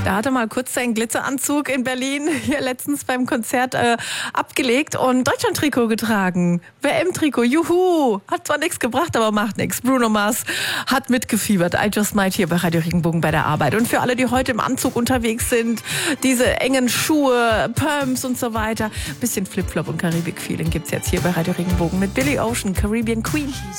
Da hat er mal kurz seinen Glitzeranzug in Berlin hier letztens beim Konzert abgelegt und Deutschland-Trikot getragen. WM-Trikot, juhu! Hat zwar nichts gebracht, aber macht nichts. Bruno Mars hat mitgefiebert. I Just Might hier bei Radio Regenbogen bei der Arbeit. Und für alle, die heute im Anzug unterwegs sind, diese engen Schuhe, Pumps und so weiter, bisschen Flipflop und Karibik-Feeling gibt's jetzt hier bei Radio Regenbogen mit Billy Ocean, Caribbean Queen.